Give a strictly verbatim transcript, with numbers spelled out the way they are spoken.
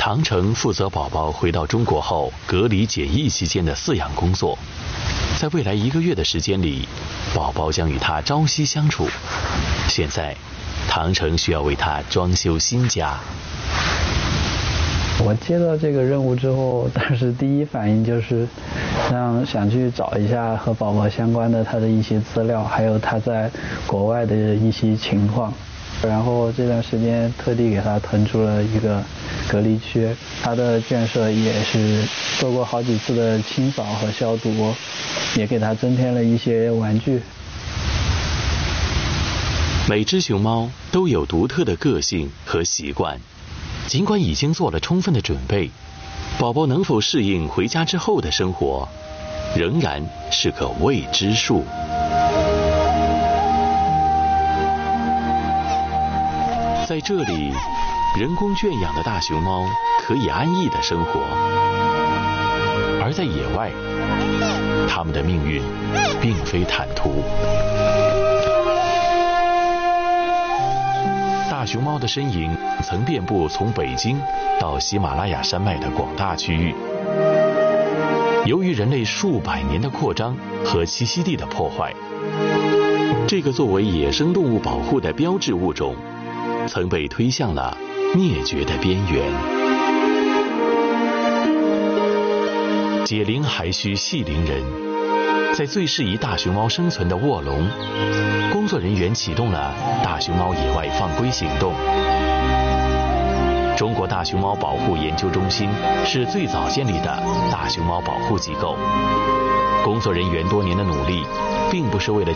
唐城负责宝宝回到中国后隔离检疫期间的饲养工作。在未来一个月的时间里，宝宝将与他朝夕相处。现在，唐城需要为他装修新家。 我接到这个任务之后，当时第一反应就是让想去找一下和宝宝相关的他的一些资料，还有他在国外的一些情况。然后这段时间特地给他腾出了一个隔离区，他的圈舍也是做过好几次的清扫和消毒，也给他增添了一些玩具。 每只熊猫都有独特的个性和习惯，尽管已经做了充分的准备，宝宝能否适应回家之后的生活，仍然是个未知数。在这里，人工圈养的大熊猫可以安逸的生活，而在野外，它们的命运并非坦途。大熊猫的身影曾遍布从北京到喜马拉雅山脉的广大区域。由于人类数百年的扩张和栖息地的破坏，这个作为野生动物保护的标志物种，曾被推向了灭绝的边缘。解铃还须系铃人，在最适宜大熊猫生存的卧笼，工作人员启动了大熊猫野外放归行动。中国大熊猫保护研究中心是最早建立的大熊猫保护机构，工作人员多年的努力，并不是为了